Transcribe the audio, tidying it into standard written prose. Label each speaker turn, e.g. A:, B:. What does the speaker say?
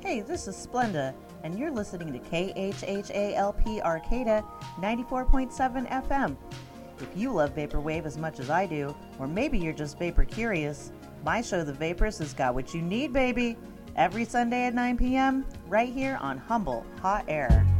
A: Hey, this is Splenda, and you're listening to KHHALP Arcata 94.7 FM. If you love Vaporwave as much as I do, or maybe you're just vapor curious, my show, The Vapors, has got what you need, baby. Every Sunday at 9 p.m., right here on Humble Hot Air.